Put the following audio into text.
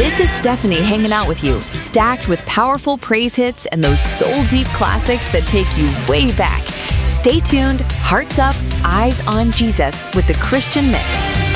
This is Stephanie hanging out with you, stacked with powerful praise hits and those soul-deep classics that take you way back. Stay tuned, hearts up, eyes on Jesus with the Christian Mix.